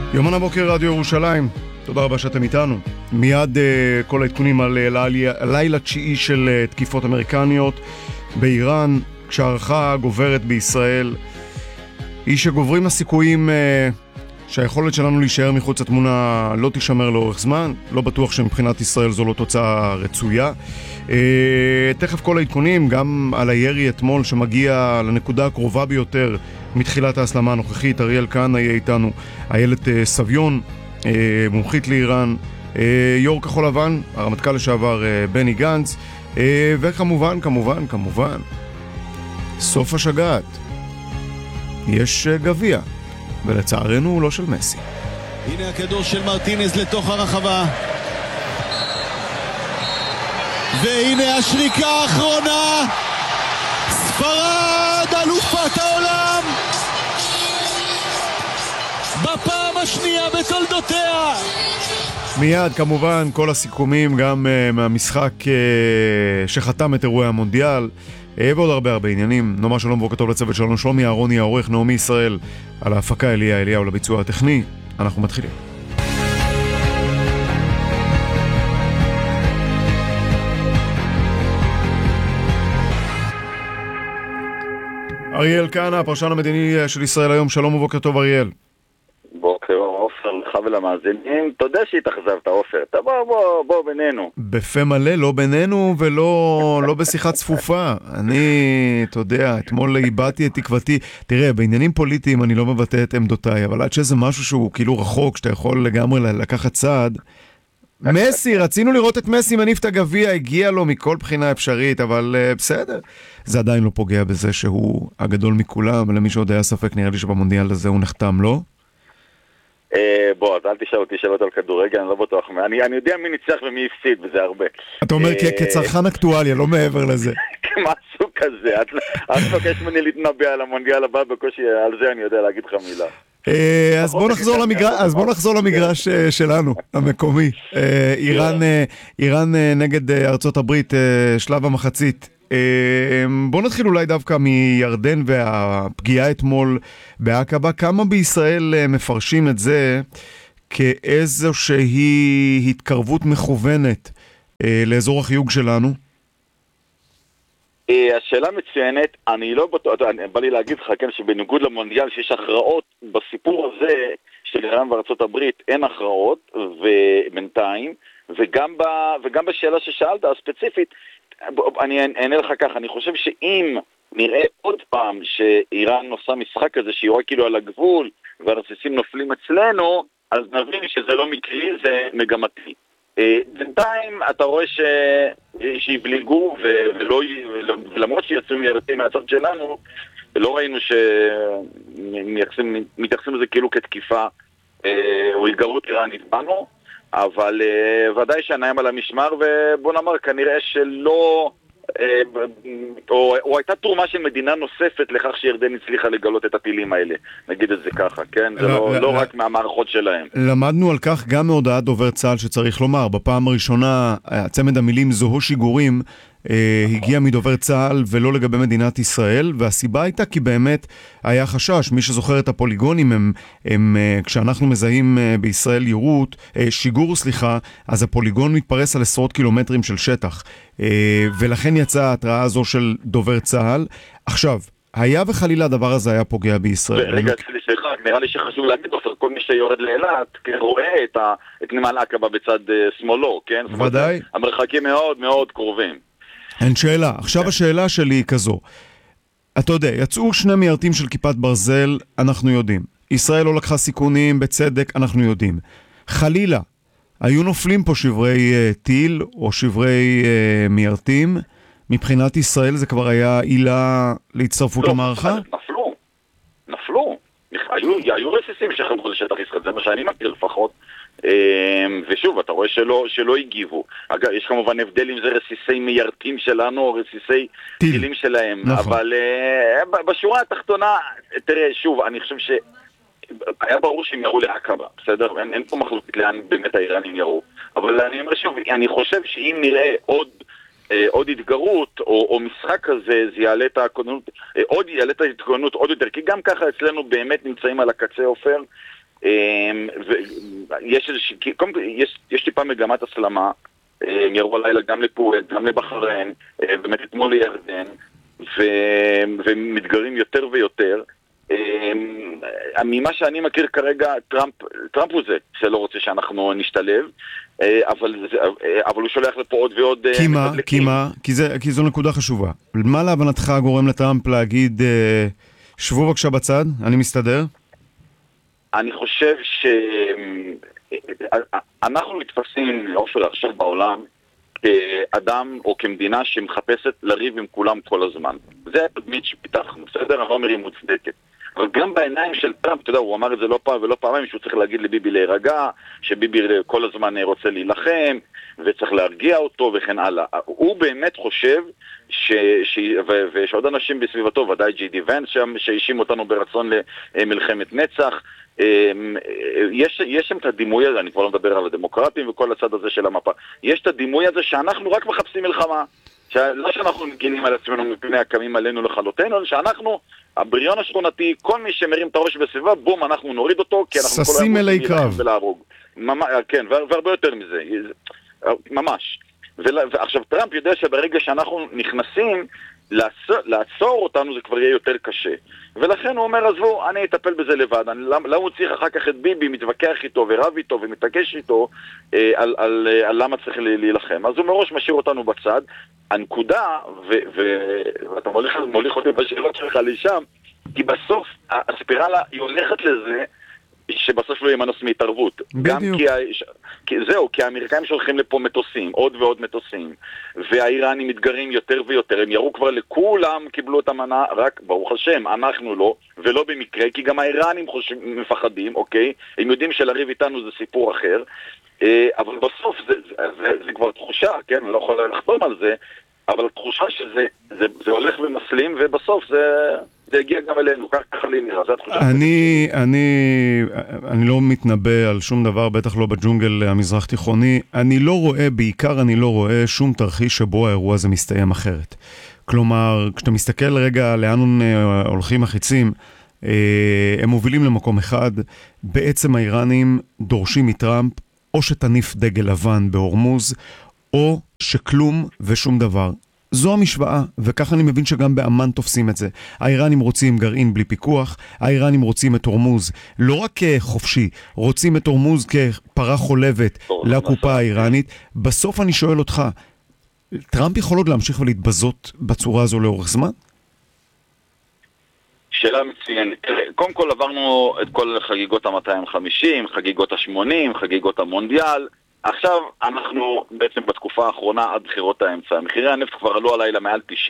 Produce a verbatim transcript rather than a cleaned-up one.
יומן הבוקר רדיו ירושלים, תודה רבה שאתם איתנו. מיד uh, כל העדכונים על לילה תשיעי של uh, תקיפות אמריקניות באיראן, כשהערכה גוברת בישראל, היא שגוברים הסיכויים uh, שהיכולת שלנו להישאר מחוץ לתמונה לא תישמר לאורך זמן. לא בטוח שמבחינת ישראל זו לא תוצאה רצויה. Uh, תכף כל העדכונים גם על הירי אתמול שמגיע לנקודה הקרובה ביותר מתחילת ההסלמה הנוכחית. אריאל כאן יהיה איתנו, איילת uh, סביון, uh, מומחית לאיראן, uh, יו"ר כחול לבן, הרמטכ"ל לשעבר uh, בני גנץ, uh, וכמובן, כמובן, כמובן, סוף השגעת. יש uh, גביע, ולצערנו לא של מסי. הנה הכדור של מרטינז לתוך הרחבה. והנה השריקה האחרונה. ספרד אלופת העולם בפעם השנייה בתולדותיה. מיד כמובן כל הסיכומים גם uh, מהמשחק uh, שחתם את אירועי המונדיאל, uh, ועוד הרבה הרבה עניינים. נאמר שלום ובוקר טוב לצוות שלנו, שלומי אהרוני העורך, נעמי ישראל על ההפקה, אליה אליהו לביצוע הטכני. אנחנו מתחילים. אריאל כאן, הפרשן המדיני של ישראל היום. שלום ובוקר טוב אריאל. בוקר עופר, לך ולמאזינים. תודה שהתאכזבת עופר, אתה בוא בוא בוא בינינו. בפה מלא, לא בינינו ולא לא בשיחה צפופה. אני, אתה יודע, אתמול איבדתי את תקוותי. תראה, בעניינים פוליטיים אני לא מבטא את עמדותיי, אבל עד שזה משהו שהוא כאילו רחוק, שאתה יכול לגמרי לקחת צעד. מסי, רצינו לראות את מסי מניף את הגביע, הגיע לו מכל בחינה אפשרית, אבל uh, בסדר. זה עדיין לא פוגע בזה שהוא הגדול מכולם, ולמי שעוד היה ספק, נראה לי שבמונדיאל הזה הוא נחתם, לא? Uh, בוא, אז אל תשאל אותי שאלות על כדורגל, אני לא בטוח. אני, אני יודע מי ניצח ומי הפסיד, וזה הרבה. אתה אומר uh, כצרכן אקטואליה, לא מעבר לזה. משהו כזה, את, את מבקש ממני להתנבא על המונדיאל הבא, בקושי על זה אני יודע להגיד לך מילה. אז בוא נחזור למגרש, אז בוא נחזור למגרש שלנו, המקומי. איראן, איראן נגד ארצות הברית, שלב המחצית. בוא נתחיל אולי דווקא מירדן והפגיעה אתמול בעקבה. כמה בישראל מפרשים את זה כאיזו שהיא התקרבות מכוונת לאזור החיוג שלנו? השאלה מצוינת, אני לא בטוח, בא לי להגיד לך, כן, שבניגוד למונדיאל שיש הכרעות, בסיפור הזה של איראן וארצות הברית אין הכרעות, ובינתיים, וגם, ב, וגם בשאלה ששאלת, הספציפית, אני אענה לך ככה, אני חושב שאם נראה עוד פעם שאיראן עושה משחק הזה, שהיא רואה כאילו על הגבול, והרסיסים נופלים אצלנו, אז נבין שזה לא מקרי, זה מגמתי. בינתיים אתה רואה ש... שהבליגו ולא... ולמרות שיצאו מיירתים מהצד שלנו, לא ראינו שמתייחסים לזה כאילו כתקיפה או התגרות איראנית בנו, אבל ודאי שהנעים על המשמר, ובוא נאמר כנראה שלא... או, או הייתה תרומה של מדינה נוספת לכך שירדן הצליחה לגלות את הטילים האלה, נגיד את זה ככה, כן? זה לא, לא רק מהמערכות שלהם. למדנו על כך גם מהודעת דובר צה"ל, שצריך לומר, בפעם הראשונה צמד המילים זוהו שיגורים הגיע מדובר צה"ל ולא לגבי מדינת ישראל, והסיבה הייתה כי באמת היה חשש. מי שזוכר את הפוליגונים, הם, הם, כשאנחנו מזהים בישראל יירוט, שיגור סליחה, אז הפוליגון מתפרס על עשרות קילומטרים של שטח, ולכן יצאה ההתראה הזו של דובר צה"ל. עכשיו, היה וחלילה הדבר הזה היה פוגע בישראל. רגע, סליחה, נראה לי שחשוב להגיד, כל מי שיורד לאילת רואה את, ה, את נמל עקבה בצד שמאלו, כן? ודאי. המרחקים מאוד מאוד קרובים. אין שאלה. עכשיו השאלה שלי היא כזו. אתה יודע, יצאו שני מיירטים של כיפת ברזל, אנחנו יודעים. ישראל לא לקחה סיכונים, בצדק, אנחנו יודעים. חלילה, היו נופלים פה שברי uh, טיל או שברי uh, מיירטים. מבחינת ישראל זה כבר היה עילה להצטרפות לא, למערכה? נפלו. נפלו. היו, היו רסיסים שחלקו לשטח ישראל, זה מה שאני מכיר לפחות. ושוב, אתה רואה שלא, שלא הגיבו. אגב, יש כמובן הבדל אם זה רסיסי מיירטים שלנו או רסיסי טיל. טילים שלהם. נכון. אבל uh, בשורה התחתונה, תראה, שוב, אני חושב שהיה ברור שהם יראו לעקבה, בסדר? אין, אין פה מחלוקת לאן באמת האיראנים יראו. אבל אני אומר שוב, אני חושב שאם נראה עוד עוד התגרות או, או משחק כזה, זה יעלה את ההתגוננות, עוד יעלה את ההתגוננות עוד יותר, כי גם ככה אצלנו באמת נמצאים על הקצה אופר, ויש יש, יש טיפה מגמת הסלמה, הם ירו הלילה גם לפועל, גם לבחריין, באמת אתמול לירדן, ומתגרים יותר ויותר. ממה שאני מכיר כרגע, טראמפ, טראמפ הוא זה שלא רוצה שאנחנו נשתלב, אבל, אבל הוא שולח לפה עוד ועוד... כי מה? כי מה? כי, זה, כי זו נקודה חשובה. מה להבנתך גורם לטראמפ להגיד, שבו בבקשה בצד, אני מסתדר? אני חושב שאנחנו מתפסים, אופר, עכשיו בעולם, כאדם או כמדינה שמחפשת לריב עם כולם כל הזמן. זה התדמית שפיתחנו, בסדר? אני לא אומר היא מוצדקת. אבל גם בעיניים של טראמפ, אתה יודע, הוא אמר את זה לא פעם ולא פעמיים, שהוא צריך להגיד לביבי להירגע, שביבי כל הזמן רוצה להילחם, וצריך להרגיע אותו וכן הלאה. הוא באמת חושב, ש... ש... ו... ויש עוד אנשים בסביבתו, ודאי ג'י די ונס שם, שהאשים אותנו ברצון למלחמת נצח, יש, יש שם את הדימוי הזה, אני כבר לא מדבר על הדמוקרטים וכל הצד הזה של המפה, יש את הדימוי הזה שאנחנו רק מחפשים מלחמה, לא שאנחנו מגינים על עצמנו מפני הקמים עלינו לכלותנו, אלא שאנחנו, הבריון השכונתי, כל מי שמרים את הראש בסביבה, בום, אנחנו נוריד אותו, כי אנחנו ססים אלי קרב. ולהרוג. כן, והרבה יותר מזה, ממש. ועכשיו טראמפ יודע שברגע שאנחנו נכנסים, לעצור, לעצור אותנו זה כבר יהיה יותר קשה. ולכן הוא אומר, עזבו, אני אטפל בזה לבד. אני, למה, למה הוא צריך אחר כך את ביבי, מתווכח איתו ורב איתו ומתעקש איתו אה, על, על, על, על למה צריך להילחם. אז הוא מראש משאיר אותנו בצד. הנקודה, ו, ו, ואתה מוליך, מוליך אותי בשאלות שלך לשם, כי בסוף הספירלה היא הולכת לזה, שבסוף לא יהיה מנוס מהתערבות. גם כי, כי זהו, כי האמריקאים שולחים לפה מטוסים, עוד ועוד מטוסים, והאיראנים מתגרים יותר ויותר, הם ירו כבר לכולם, קיבלו את המנה, רק ברוך השם, אנחנו לא, ולא במקרה, כי גם האיראנים חושבים, מפחדים, אוקיי? הם יודעים שלריב איתנו זה סיפור אחר, אבל בסוף זה, זה, זה, זה כבר תחושה, כן? אני לא יכול לחתום על זה, אבל תחושה שזה זה, זה הולך ומסלים, ובסוף זה... זה הגיע גם אלינו, ככה לי נראה, זה התחושה. אני, אני, אני לא מתנבא על שום דבר, בטח לא בג'ונגל המזרח תיכוני. אני לא רואה, בעיקר אני לא רואה שום תרחיש שבו האירוע הזה מסתיים אחרת. כלומר, כשאתה מסתכל רגע לאן הולכים החיצים, הם מובילים למקום אחד, בעצם האיראנים דורשים מטראמפ, או שתניף דגל לבן בהורמוז, או שכלום ושום דבר. זו המשוואה, וכך אני מבין שגם באמן תופסים את זה. האיראנים רוצים גרעין בלי פיקוח, האיראנים רוצים את הורמוז לא רק כחופשי, רוצים את הורמוז כפרה חולבת לקופה האיראנית. בסוף אני שואל אותך, טראמפ יכול עוד להמשיך ולהתבזות בצורה הזו לאורך זמן? שאלה מצוינת. קודם כל עברנו את כל חגיגות ה-מאתיים וחמישים, חגיגות ה-שמונים, חגיגות המונדיאל. עכשיו אנחנו בעצם בתקופה האחרונה עד בחירות האמצע. מחירי הנפט כבר עלו הלילה מעל תשעים.